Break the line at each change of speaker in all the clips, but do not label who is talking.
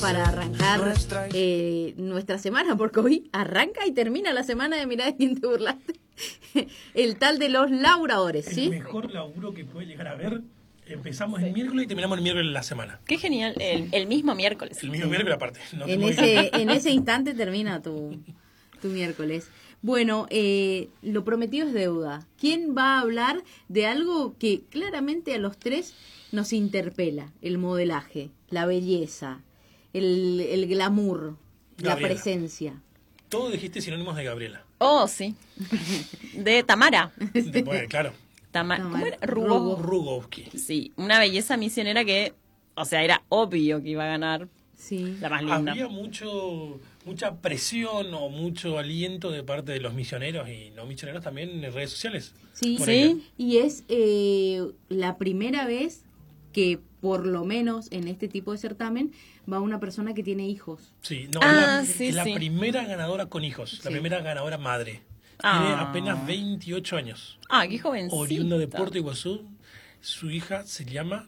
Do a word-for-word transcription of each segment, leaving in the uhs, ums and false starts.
para arrancar eh, nuestra semana, porque hoy arranca y termina la semana de Mirá de quién te burlaste. El tal de los laburadores, ¿sí?
El mejor laburo que puede llegar a ver. Empezamos sí. el miércoles y terminamos el miércoles de la semana.
Qué genial, el, el mismo miércoles.
El mismo miércoles aparte. No
en, ese, en ese instante termina tu, tu miércoles. Bueno, eh, lo prometido es deuda. ¿Quién va a hablar de algo que claramente a los tres nos interpela? El modelaje, la belleza, el, el glamour, Gabriela. La presencia.
Todo dijiste sinónimos de Gabriela.
Oh, sí. De Tamara.
De, bueno, claro.
Tama Tamara. ¿Cómo era? Rugo.
Rugowski.
Sí, una belleza misionera que, o sea, era obvio que iba a ganar.
Sí.
La más linda.
Había mucho, mucha presión o mucho aliento de parte de los misioneros y no misioneros también en redes sociales.
Sí,
sí. Ella.
Y es eh, la primera vez que, por lo menos en este tipo de certamen, va una persona que tiene hijos.
Sí, no,
ah,
es la,
sí,
es la
sí.
primera ganadora con hijos,
sí.
la primera ganadora madre.
Ah.
Tiene apenas veintiocho años.
Ah, qué jovencita.
Oriunda de Puerto Iguazú. Su hija se llama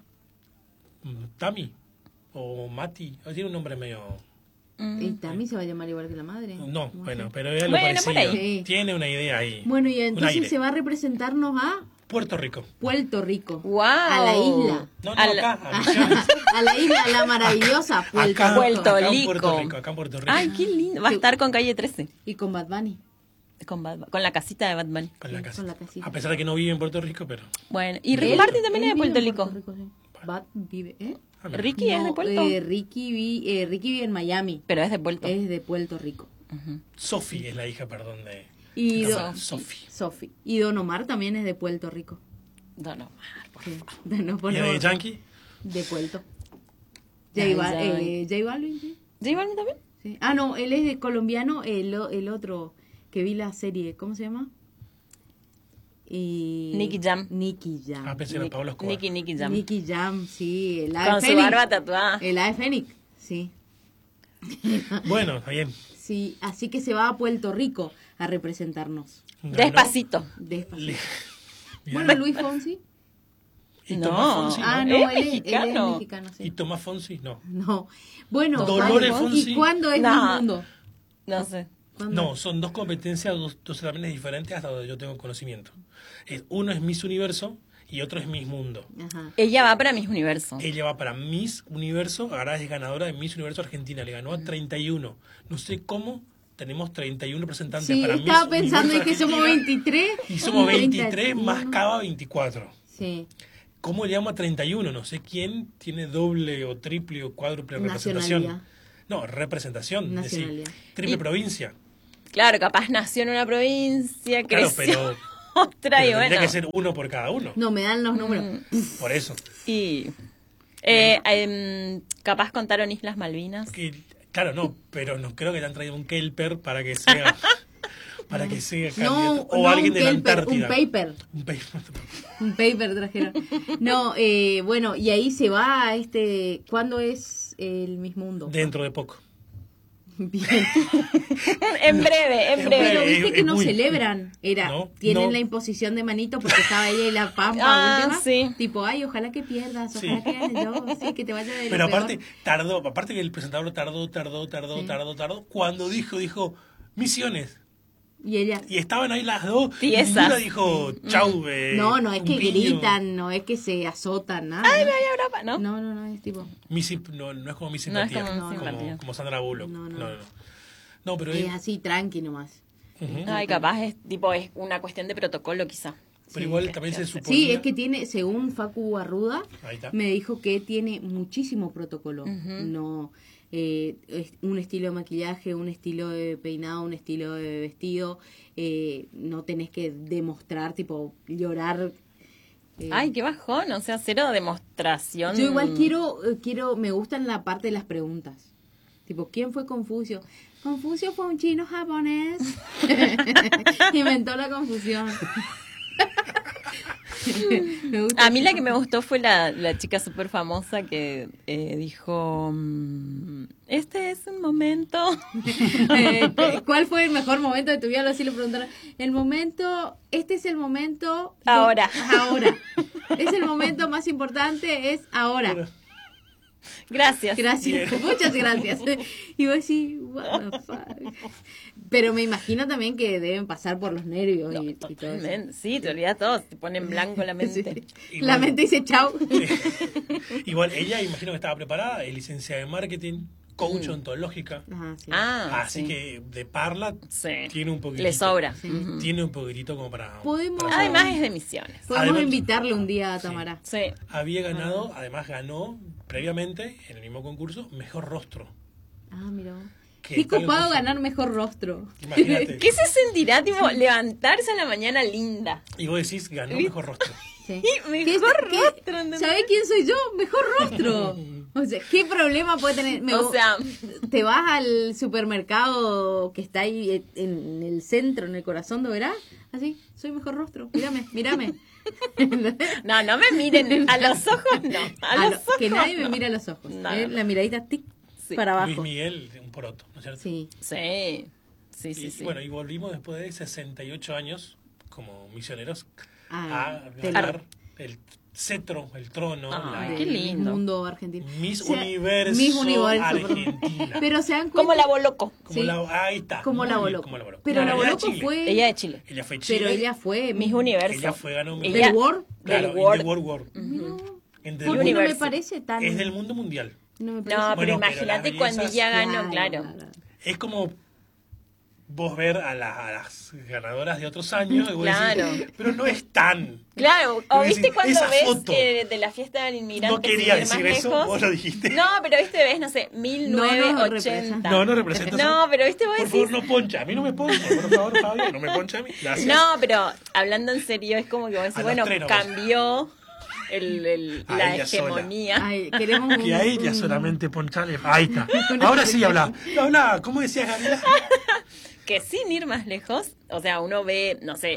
Tami o Mati. Tiene un nombre medio...
¿Y Tami se va a llamar igual que la madre?
No,
no
bueno,
sé.
pero ella lo
bueno,
parecido.
Sí.
Tiene una idea ahí.
Bueno, y entonces se va a representarnos a...
Puerto Rico.
Puerto Rico.
Wow.
A la isla.
No, no,
a
acá,
la...
a,
a la isla, a la maravillosa Puerto,
acá,
Puerto
acá
Rico.
En Puerto Rico. Acá en Puerto Rico.
Ay, qué lindo. Va a estar con Calle trece.
Y con Bad Bunny.
Con, Bad, con la casita de Bad Bunny.
Con la,
sí,
casa.
con la casita.
A pesar de que no vive en Puerto Rico, pero...
Bueno, y Ricky Martin también es de Puerto Rico.
Puerto Rico sí. Bad vive, ¿eh?
Ah,
Ricky
no,
es de Puerto
eh, Ricky, vi, eh, Ricky vive en Miami.
Pero es de Puerto.
Es de Puerto Rico.
Uh-huh.
Sophie es la hija, perdón, de...
Y
de
Don,
Sophie.
Sophie. Y Don Omar también es de Puerto Rico.
Don Omar, por
sí.
favor.
No,
¿Y de Yankee?
De Puerto. J Bal eh, J Balvin, ¿sí?
¿J Balvin también?
Sí. Ah, no, él es de colombiano, el, el otro que vi la serie, ¿cómo se llama? Y...
Nicky Jam.
Nicky Jam.
Ah, pensé en Pablo Escobar.
Nicky, Nicky Jam.
Nicky Jam, sí. El ave
Con
Fénix.
su barba tatuada.
El ave Fénix, sí.
Bueno, está bien.
Sí, así que se va a Puerto Rico a representarnos.
Despacito.
Despacito.
Le...
Bueno, Luis Fonsi.
¿Y
no.
Tomás Fonsi? ¿no?
Ah, no,
¿Es
él, es,
mexicano?
él es mexicano, sí.
¿Y Tomás Fonsi? No.
No. Bueno,
Dolores
vale.
Fonsi.
¿Y cuándo es
No.
el mundo?
No sé.
¿Cuándo?
No, son dos competencias, dos, dos certámenes diferentes hasta donde yo tengo conocimiento. Es, uno es Miss Universo y otro es Miss Mundo.
Ajá.
Ella va para Miss Universo.
Ella va para Miss Universo, ahora es ganadora de Miss Universo Argentina, le ganó a treinta y uno. No sé cómo tenemos treinta y uno representantes
Sí,
para
estaba
Miss
pensando en
Universo
que somos
Argentina,
veintitrés.
y somos veintitrés
treinta y uno.
más Cava veinticuatro.
Sí.
¿Cómo le llamo a treinta y uno? No sé quién tiene doble o triple o cuádruple representación.
Nacionalidad.
No, representación.
Nacionalidad.
Decir, triple
Y-
provincia.
Claro, capaz nació en una provincia,
Claro,
creció
pero,
otra
pero
y bueno.
tendría que ser uno por cada uno.
No, me dan los números.
Por eso.
Y eh, em, capaz contaron Islas Malvinas.
Que, claro, no, pero no creo que le han traído un Kelper para que sea para que sea
No,
candidato. O
no
alguien
un
de la
Kelper,
Antártida.
un paper.
Un paper.
Un paper trajeron. No, eh, bueno, y ahí se va a este... ¿Cuándo es el Miss Mundo?
Dentro de poco.
Bien.
En breve, en
En
breve.
Pero
breve.
viste
es-
que
es
no
muy-
celebran. Era,
No,
tienen
no.
la imposición de manito porque estaba ella y la Pampa
Ah,
última.
sí.
Tipo, ay, ojalá que pierdas, ojalá
Sí.
que ganes yo, sí, que te vaya de lo
Pero
peor.
aparte, tardó, aparte que el presentador tardó, tardó, tardó,
Sí.
tardó, tardó. Cuando dijo, dijo, Misiones.
Y ella...
Y estaban ahí las dos.
Tiesas.
Y ninguna dijo, chau, eh,
No, no es
un
que
piño.
gritan, no es que se azotan, nada.
Ay,
¿no?
me voy a Europa, ¿no?
No, no, no, es tipo...
Miss, no, no es como Miss
No es
Simpatía.
como Miss
como,
Simpatía.
como Sandra Bullock.
No,
No,
no.
no. no. No, pero
Es
él-
así, tranqui nomás.
Ujú.
Ay, capaz es tipo es una cuestión de protocolo quizá.
Pero
Sí.
igual también se suponía...
Sí, es que tiene, según Facu Arruda,
Ahí está.
me dijo que tiene muchísimo protocolo.
Ujú.
No, eh, es un estilo de maquillaje, un estilo de peinado, un estilo de vestido. Eh, no tenés que demostrar, tipo, llorar. eh.
Ay, qué bajón, o sea, cero demostración.
Yo igual quiero, eh, quiero, me gustan la parte de las preguntas. Tipo, ¿quién fue Confucio? Confucio fue un chino japonés. Inventó la confusión. Me gusta
A mí la
eso.
que me gustó fue la, la chica súper famosa que eh, dijo, mm, este es un momento.
Eh, ¿Cuál fue el mejor momento de tu vida? Así le preguntaron. El momento, este es el momento.
Ahora.
Ahora. Es el momento más importante, es ahora.
Gracias.
Gracias,
Bien.
muchas gracias. Y vos decís, what the fuck. Pero me imagino también que deben pasar por los nervios y, y todo eso.
Totalmente. Sí, te olvidas todo, te pone en blanco la mente.
Sí.
Igual-
La mente dice chau.
Igual ella, imagino que estaba preparada, es licenciada en marketing, coach ontológica.
Ajá, sí.
Ah,
Así
sí.
que de parla
Sí.
tiene un poquitito.
Le sobra.
Sí.
Ujú.
Tiene un poquitito como para...
Podemos-
para
Además
saber.
es de Misiones.
Podemos
Además-
invitarle un día a
Sí.
Tamara.
Sí.
Había ganado, además ganó previamente en el mismo concurso, mejor rostro.
Ah, mira.
¿Qué
Qué
tal
copado
cosa?
ganar mejor rostro.
Imagínate.
¿Qué se sentirá, tipo, levantarse a la mañana linda?
Y vos decís, ganó
¿Viste?
mejor rostro.
Sí.
Mejor
¿Qué-
rostro, ¿entendés?
¿Sabe quién soy yo? Mejor rostro. O sea, ¿qué problema puede tener? Me-
O sea,
te vas al supermercado que está ahí en el centro, en el corazón de Verá, así, soy mejor rostro, mírame, mírame.
no, no me miren a los ojos, no. A
A
los
lo-
ojos.
que nadie me
no.
mire a los ojos.
No,
¿eh?
no.
La miradita tic
Sí.
para
Luis
abajo.
Miguel, un poroto, ¿no es cierto?
Sí.
Sí, sí, sí.
Y,
sí.
Bueno, y volvimos después de sesenta y ocho años como misioneros
Ah,
a
del-
ganar el cetro, el trono,
Ay,
la
qué lindo.
Mundo argentino.
Miss
O sea,
Universo,
Miss Universo,
Argentina.
Pero se dan cuenta.
Como la Boloco.
como
sí.
la, ahí está.
Como
muy
la
bien,
Boloco.
como la Boloco.
Pero
Claro,
la
ella
Boloco
de Chile.
fue.
Ella de Chile.
Ella fue Chile.
Pero ella fue.
Miss Universo.
Ella fue, ganó Miss
¿Del World?
Claro,
Del
in
World.
the World War.
No,
En the
porque
World.
no me
Universo.
parece tan.
Es del mundo mundial.
No, me
No,
parece-
pero
Bueno,
imagínate
pero las
cuando
bellezas-
ya ganó, claro.
Es como vos ver a, la- a las ganadoras de otros años y vos
Claro.
decís, pero no es tan.
Claro, o
Quiero
viste
decir,
cuando
esa
ves
foto.
que de la fiesta del inmigrante
No quería
sin ir más
decir eso,
lejos.
vos lo dijiste.
No, pero viste, ves, no sé, mil novecientos ochenta.
No, no representa eso.
No, pero viste, vos
Por
decís...
favor, no poncha. A mí no me poncha, por favor, Fabio, no me poncha a mí. Gracias.
No, pero hablando en serio, es como que vos decís,
A los
bueno,
tres nomás.
cambió el, el-
A
la
ella sola.
hegemonía.
Ay, queremos un-
Que a ella
un-
solamente ponchale. Ahí está. Ahora sí habla. No, habla. ¿Cómo decías, Gabriela?
Que sin ir más lejos, o sea, uno ve, no sé,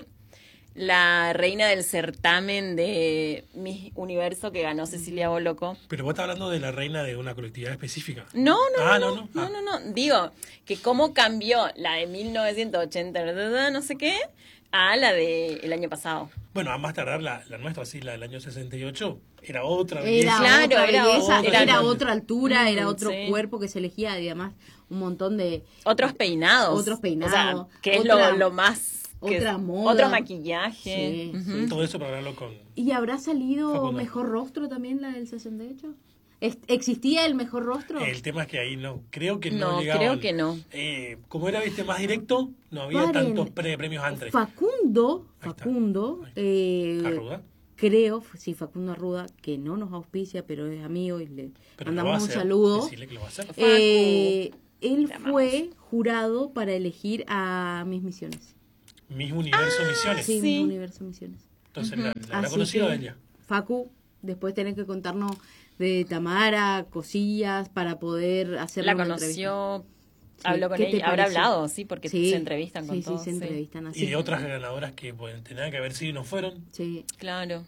la reina del certamen de Miss Universo que ganó Cecilia Boloco.
Pero vos estás hablando de la reina de una colectividad específica.
No, no,
Ah,
no,
no,
no,
no.
no,
Ah.
no, no. Digo, que cómo cambió la de mil novecientos ochenta, bla, bla, bla, no sé qué, a la de el año pasado.
Bueno, a más tardar, la, la nuestra, sí, la del año sesenta y ocho, era otra
Era
belleza.
Claro,
otra
era
belleza,
otra.
era, otra altura, era
Mm,
otro
sí.
cuerpo que se elegía y además un montón de
Otros peinados.
Otros peinados,
O sea, que es
otra-
lo, lo más... que
otra
es-
moda.
Otro maquillaje.
Sí,
Ujú.
Todo eso para hablarlo con...
¿Y habrá salido
Facundo.
mejor rostro también la del sesenta y ocho? ¿Es- ¿Existía el mejor rostro?
El tema es que ahí no, creo que no,
No,
llegaban.
creo que no.
Eh, como era, viste, más directo, no había
Paren.
tantos pre- premios antes.
Facundo,
Ahí está.
Facundo,
Ahí está.
eh,
Arruda.
creo, sí, Facundo Arruda, que no nos auspicia, pero es amigo y le
Pero lo va a
mandamos un
hacer.
saludo.
Decirle que lo va a hacer.
Eh, él
Te amamos.
fue jurado para elegir a Mis Misiones.
Mis Universo Misiones.
Sí,
Sí.
Mis Universo Misiones.
Entonces, la, la habrá
Así
conocido
que,
a ella.
Facu, después tenés que contarnos de Tamara, cosillas, para poder hacer
La
una
conoció,
Sí,
habló con
¿qué te
ella, habrá
pareció?
hablado, sí, porque
Sí,
se entrevistan con
sí,
todos.
Sí, se entrevistan así.
Y de otras ganadoras que pueden tener que haber sido y no fueron.
Sí.
Claro.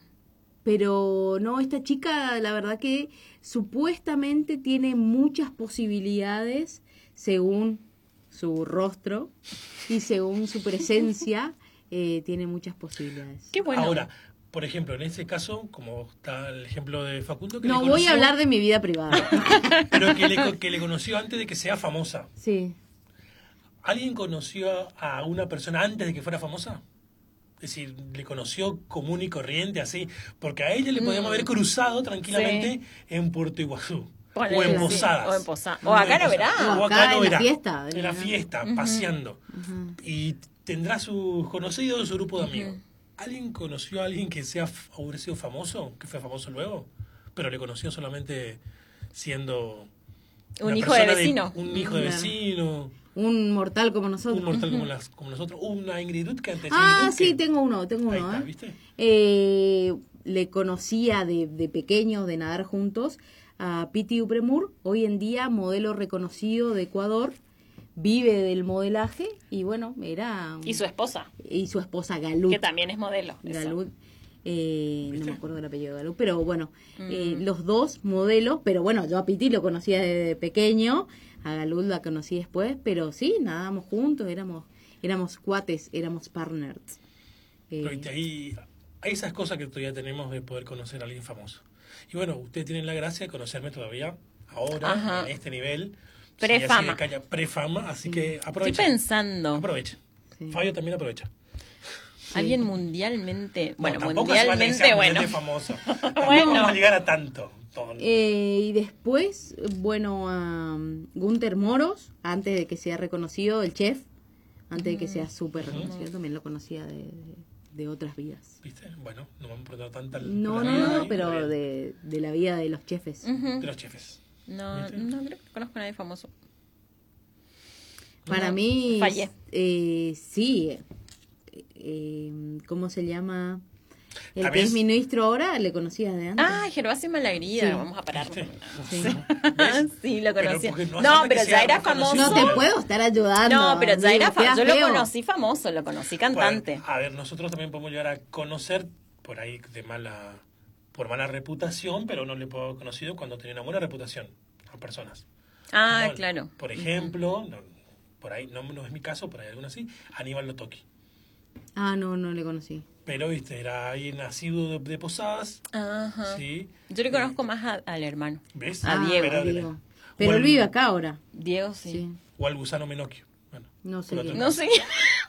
Pero no, esta chica, la verdad que supuestamente tiene muchas posibilidades según su rostro y según su presencia, eh, tiene muchas posibilidades.
Qué bueno.
Ahora, por ejemplo, en ese caso, como está el ejemplo de Facundo, que
No
le
voy
conoció,
a hablar de mi vida privada.
pero que le, co- que le conoció antes de que sea famosa.
Sí.
¿Alguien conoció a una persona antes de que fuera famosa? Es decir, le conoció común y corriente, así, porque a ella le podíamos
Mm.
haber cruzado tranquilamente en Puerto Iguazú.
Ponele,
o en
sí.
Posadas.
O en Posa- o acá
en
no verá.
Posadas.
O
O
acá
acá no
en la
verá.
fiesta.
En la fiesta, paseando. Y tendrá sus conocidos, su grupo de amigos. ¿Alguien conoció a alguien que sea hubiera sido famoso? ¿Que fue famoso luego? Pero le conoció solamente siendo...
Un
una
hijo de
persona
vecino.
un hijo de
Claro.
vecino,
Un mortal como nosotros.
un mortal como, las, como nosotros. Una Ingrid Dutke antes de
Ah,
Ingrid
sí,
Dutke.
tengo uno, tengo
Ahí
uno.
está,
¿eh?
¿viste?
Eh, le conocía de, de pequeños, de nadar juntos, a Piti Upremur, hoy en día modelo reconocido de Ecuador, vive del modelaje y bueno, era... un-
Y su esposa,
y su esposa Galut.
que también es modelo. eso.
Galut, eh, no
¿Viste?
me acuerdo del apellido de Galut, pero bueno, eh,
Mm.
los dos modelos, pero bueno, yo a Piti lo conocía desde pequeño, a Galut la conocí después, pero sí, nadábamos juntos, éramos éramos cuates, éramos partners. Eh,
Pero viste, ahí hay esas cosas que todavía tenemos de poder conocer a alguien famoso. Y bueno, ustedes tienen la gracia de conocerme todavía, ahora,
Ajá.
en este nivel.
Prefama.
Sí, así de calle, prefama, así que
Estoy
aprovechen.
pensando.
Aprovechen.
Sí.
Fabio también aprovecha.
Alguien mundialmente. Bueno,
No, tampoco hace falta que
mundialmente,
sea
bueno.
mundialmente famoso. Tampoco
Bueno.
vamos a llegar a tanto. Todo.
Eh, y después, bueno, a um, Gunther Moros, antes de que sea reconocido, el chef, antes de que sea súper reconocido, también lo conocía de, de, de otras vidas.
¿Viste? Bueno, no vamos a preguntar tanta
No,
la
no,
vida
no,
ahí,
pero
bien.
de, de la vida de los chefes.
Ujú.
De los chefes.
No,
¿Viste?
no creo que conozco a nadie famoso.
Para
No,
mí,
fallé.
eh, sí, eh, eh, ¿cómo se llama? El
También
que es
es-
ministro ahora, le conocías de antes.
Ah, Gervasio Malagrida.
Sí.
Vamos a parar.
¿Viste?
Sí.
¿Ves?
Sí, lo
Pero
conocía.
porque no
No,
hace falta
pero
que
ya
sea
era
muy conocido.
famoso.
No te puedo estar ayudando.
No, pero ya
amigo,
era
queda
famoso. Yo lo
feo.
conocí famoso, lo conocí cantante.
Bueno, a ver, nosotros también podemos llegar a conocer por ahí de mala, por mala reputación, pero no le puedo haber conocido cuando tenía una buena reputación a personas.
Ah,
Bueno,
claro.
Por ejemplo, no, por ahí no, no es mi caso, pero hay algunos así, Aníbal Lotoki.
Ah, no, no le conocí.
Pero, viste, era ahí nacido de, de Posadas,
Ajá.
¿sí?
Yo le conozco más a- al hermano.
¿Ves?
A
Ah,
Diego.
Pero,
Diego.
o
Pero
al-
él vive acá ahora.
Diego, sí.
Sí.
O al gusano Menocchio. Bueno,
No sé
por otro
quién.
No
lado.
sé.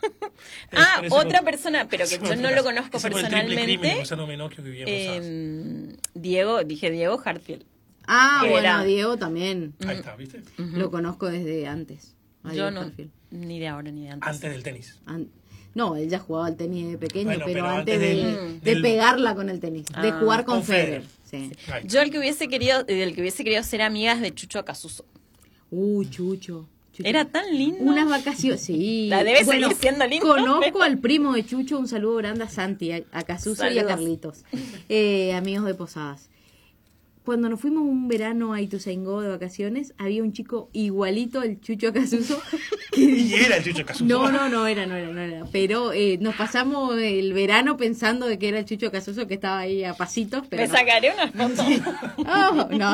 Es
ah,
por eso
otra
por-
persona, pero que
es
yo
por
no
otro
lo
lado.
conozco
Ese por el triple crimen, el
personalmente.
gusano Menocchio que vivía en Posadas.
Eh, Diego, dije Diego Hartfield.
Ah,
Que
bueno,
era-
Diego también.
Ahí está, ¿viste?
Lo conozco desde antes. a
Yo
Diego
no,
Hartfield.
ni de ahora ni de antes.
Antes del tenis.
An- No, él ya jugaba al tenis de pequeño,
Bueno,
pero,
pero
antes
antes
de,
del-
de
del-
pegarla con el tenis, de
Ah,
jugar con,
con
Federer.
Federer.
Sí.
Ahí.
Yo el que hubiese querido, el que hubiese querido ser amiga es de Chucho Acasuso.
Uh, Chucho. Chucho.
Era tan lindo.
Unas vacaciones, sí.
La debe seguir siendo lindo,
Conozco
pero-
al primo de Chucho, un saludo grande a Santi, a, a Casuso y a
Saludos.
Carlitos, eh, amigos de Posadas. Cuando nos fuimos un verano a Ituzaingó de vacaciones, había un chico igualito al Chucho Casuso.
Y era el Chucho Casuso.
No, no, no era, no era, no era. Pero eh, nos pasamos el verano pensando de que era el Chucho Casuso que estaba ahí a pasitos. Pero
Me
no.
sacaré unas fotos.
Oh, no.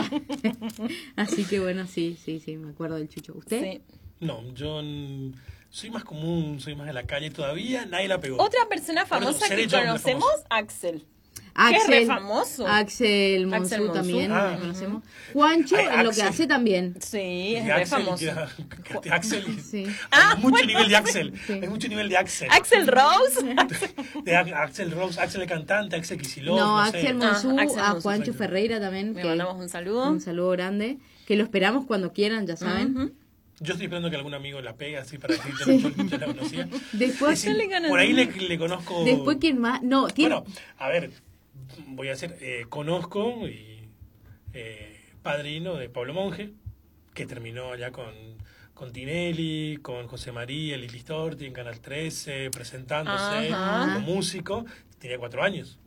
Así que bueno, sí, sí, sí, me acuerdo del Chucho. ¿Usted?
Sí.
No, yo mm, soy más común, soy más de la calle todavía, nadie la pegó.
Otra persona
Bueno,
famosa
seré
que
yo la
conocemos,
famosa.
Axel.
Axel,
Que es re famoso.
Axel Monzú
Axel Monzú.
también,
Ah.
lo conocemos. Juancho,
Ay,
en lo que
Axel.
hace también.
Sí,
Y
es re
Axel,
famoso.
que- que Axel,
Sí.
Ah,
hay mucho
bueno,
nivel de Axel,
sí.
hay mucho nivel de Axel.
Axel Rose.
De A- Axel Rose, Axel el cantante, Axel Kicillof,
No,
no, sé.
Axel Monzú,
Ah, Axel
a
Monzú,
Juancho
exacto.
Ferreira también.
Le
que-
mandamos un saludo.
un saludo grande. Que lo esperamos cuando quieran, ya saben.
Ujú.
Yo estoy esperando que algún amigo la pegue así para decir que yo, yo la conocía.
Después,
Y sí,
Yo le conocí.
por ahí le, le conozco.
después ¿quién más? No, tiene...
Bueno, a ver, voy a hacer, eh, conozco y eh, padrino de Pablo Monge, que terminó allá con, con Tinelli, con José María, Lili Storti en Canal trece, presentándose
Ajá.
como músico, tenía cuatro años.